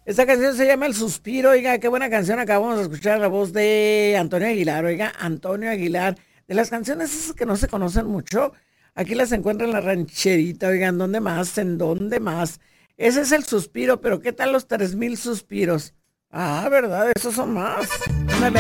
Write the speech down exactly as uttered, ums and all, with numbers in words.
Esta canción se llama El Suspiro, oiga, qué buena canción, acabamos de escuchar la voz de Antonio Aguilar, oiga, Antonio Aguilar, de las canciones esas que no se conocen mucho, aquí las encuentra en la rancherita, oigan, ¿dónde más? ¿En dónde más? Ese es El Suspiro, pero ¿qué tal los tres mil suspiros? Ah, ¿verdad? Esos son más. Ándale.